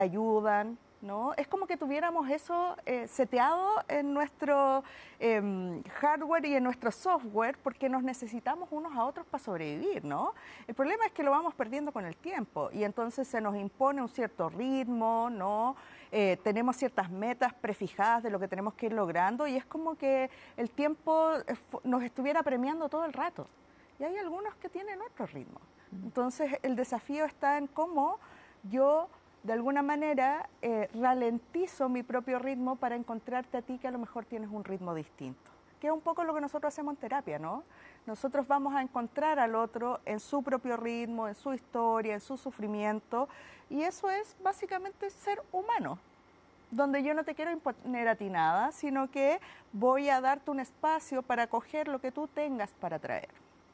ayudan, ¿no? Es como que tuviéramos eso seteado en nuestro hardware y en nuestro software porque nos necesitamos unos a otros para sobrevivir, ¿no? El problema es que lo vamos perdiendo con el tiempo y entonces se nos impone un cierto ritmo, ¿no? Tenemos ciertas metas prefijadas de lo que tenemos que ir logrando y es como que el tiempo nos estuviera premiando todo el rato. Y hay algunos que tienen otro ritmo. Entonces el desafío está en cómo yo de alguna manera ralentizo mi propio ritmo para encontrarte a ti que a lo mejor tienes un ritmo distinto, que es un poco lo que nosotros hacemos en terapia, ¿no? Nosotros vamos a encontrar al otro en su propio ritmo, en su historia, en su sufrimiento, y eso es básicamente ser humano, donde yo no te quiero imponer a ti nada, sino que voy a darte un espacio para acoger lo que tú tengas para traer.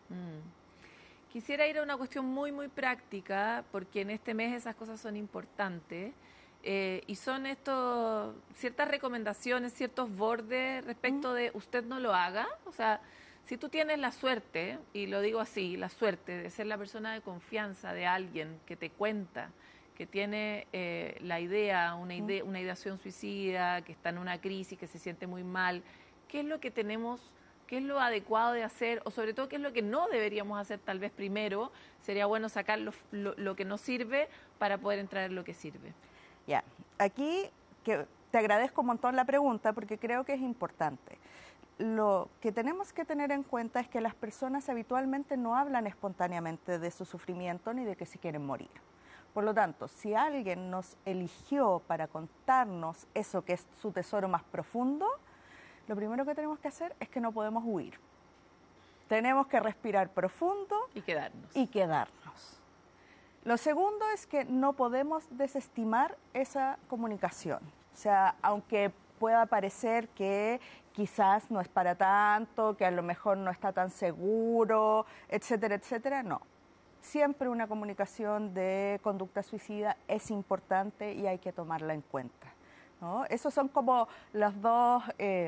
Quisiera ir a una cuestión muy, muy práctica, porque en este mes esas cosas son importantes. Y son estos, ciertas recomendaciones, ciertos bordes respecto de usted no lo haga. O sea, si tú tienes la suerte, y lo digo así, la suerte de ser la persona de confianza de alguien que te cuenta, que tiene una ideación suicida, que está en una crisis, que se siente muy mal, ¿qué es lo que tenemos? ¿Qué es lo adecuado de hacer? O sobre todo, ¿qué es lo que no deberíamos hacer tal vez primero? Sería bueno sacar lo que no sirve para poder entrar en lo que sirve. Ya, aquí que te agradezco un montón la pregunta porque creo que es importante. Lo que tenemos que tener en cuenta es que las personas habitualmente no hablan espontáneamente de su sufrimiento ni de que se quieren morir. Por lo tanto, si alguien nos eligió para contarnos eso que es su tesoro más profundo, lo primero que tenemos que hacer es que no podemos huir. Tenemos que respirar profundo Y quedarnos. y quedarnos. Lo segundo es que no podemos desestimar esa comunicación. O sea, aunque pueda parecer que quizás no es para tanto, que a lo mejor no está tan seguro, etcétera, etcétera, no. Siempre una comunicación de conducta suicida es importante y hay que tomarla en cuenta, ¿no? Esos son como los dos,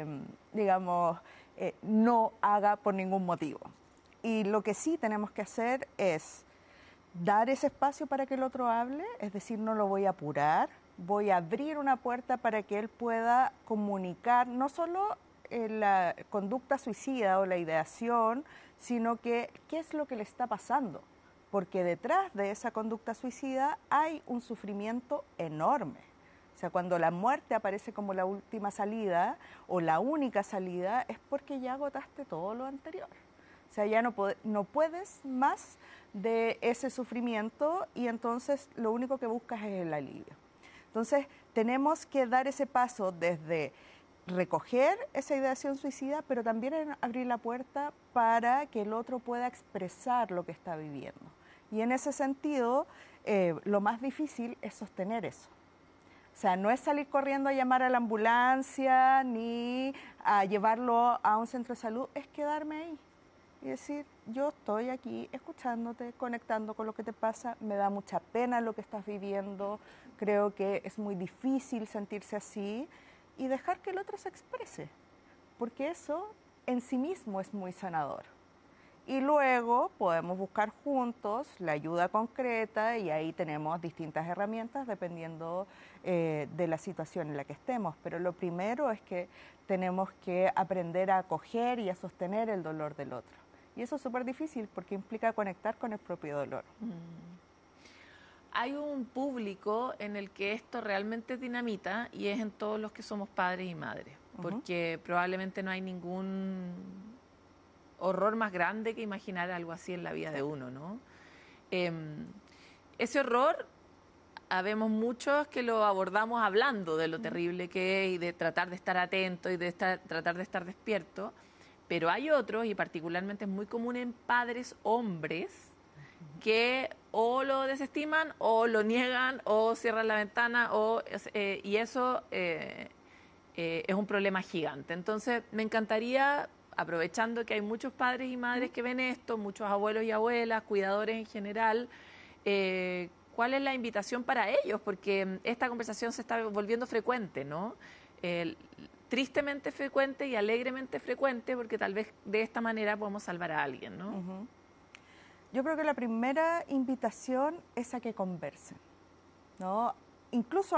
digamos, no haga por ningún motivo. Y lo que sí tenemos que hacer es dar ese espacio para que el otro hable, es decir, no lo voy a apurar, voy a abrir una puerta para que él pueda comunicar no solo la conducta suicida o la ideación, sino que qué es lo que le está pasando, porque detrás de esa conducta suicida hay un sufrimiento enorme. O sea, cuando la muerte aparece como la última salida o la única salida, es porque ya agotaste todo lo anterior. O sea, ya no puedes más de ese sufrimiento y entonces lo único que buscas es el alivio. Entonces, tenemos que dar ese paso desde recoger esa ideación suicida, pero también abrir la puerta para que el otro pueda expresar lo que está viviendo. Y en ese sentido, lo más difícil es sostener eso. O sea, no es salir corriendo a llamar a la ambulancia ni a llevarlo a un centro de salud, es quedarme ahí y decir, yo estoy aquí escuchándote, conectando con lo que te pasa, me da mucha pena lo que estás viviendo, creo que es muy difícil sentirse así y dejar que el otro se exprese, porque eso en sí mismo es muy sanador. Y luego podemos buscar juntos la ayuda concreta y ahí tenemos distintas herramientas dependiendo de la situación en la que estemos. Pero lo primero es que tenemos que aprender a acoger y a sostener el dolor del otro. Y eso es súper difícil porque implica conectar con el propio dolor. Hay un público en el que esto realmente es dinamita y es en todos los que somos padres y madres, porque probablemente no hay ningún horror más grande que imaginar algo así en la vida de uno, ¿no? Ese horror, habemos muchos que lo abordamos hablando de lo terrible que es y de tratar de estar atento y de tratar de estar despierto, pero hay otros, y particularmente es muy común en padres hombres, que o lo desestiman o lo niegan o cierran la ventana y eso es un problema gigante. Entonces me encantaría, aprovechando que hay muchos padres y madres que ven esto, muchos abuelos y abuelas, cuidadores en general, ¿cuál es la invitación para ellos? Porque esta conversación se está volviendo frecuente, ¿no? Tristemente frecuente y alegremente frecuente, porque tal vez de esta manera podemos salvar a alguien, ¿no? Yo creo que la primera invitación es a que conversen, ¿no? incluso